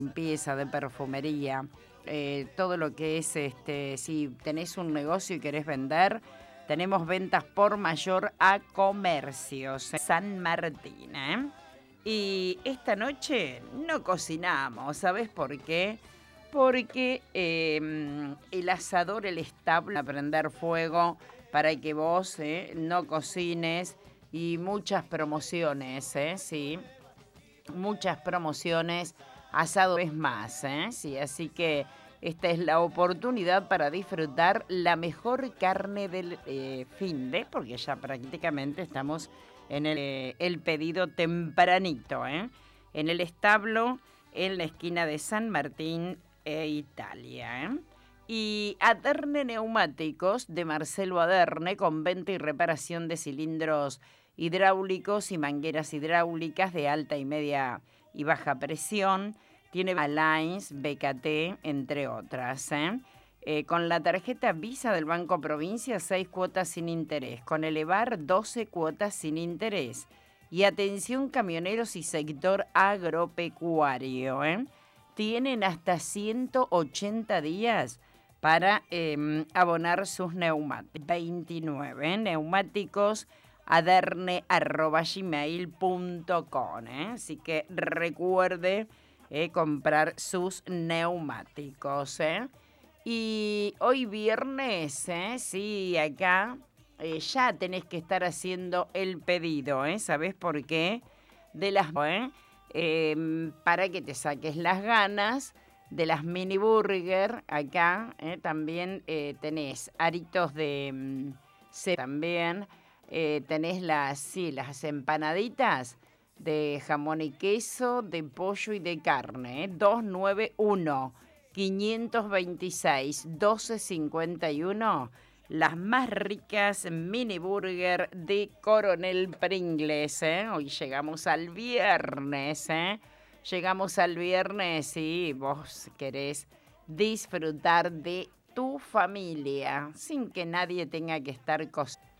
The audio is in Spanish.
limpieza, de perfumería, todo lo que es, si tenés un negocio y querés vender, tenemos ventas por mayor a comercios San Martín, ¿eh? Y esta noche no cocinamos, ¿sabes por qué? Porque el asador, el establo, a prender fuego para que vos no cocines y muchas promociones, sí, muchas promociones, asado es más, sí, así que esta es la oportunidad para disfrutar la mejor carne del finde, porque ya prácticamente estamos en el pedido tempranito, en el establo, en la esquina de San Martín e Italia, Y Aderne Neumáticos de Marcelo Aderne, con venta y reparación de cilindros hidráulicos y mangueras hidráulicas de alta y media y baja presión. Tiene Alliance, BKT, entre otras. Con la tarjeta Visa del Banco Provincia, 6 cuotas sin interés. Con Elevar, 12 cuotas sin interés. Y atención camioneros y sector agropecuario. Tienen hasta 180 días para abonar sus neumáticos. 29 neumáticos aderne@gmail.com. Así que recuerde comprar sus neumáticos. Y hoy viernes, sí, acá ya tenés que estar haciendo el pedido, ¿sabés por qué? De las para que te saques las ganas de las mini burger. Acá también tenés aritos de también tenés las empanaditas de jamón y queso, de pollo y de carne. 291-526-1251. Las más ricas mini burger de Coronel Pringles. Hoy llegamos al viernes. Llegamos al viernes y vos querés disfrutar de tu familia sin que nadie tenga que estar cocinando.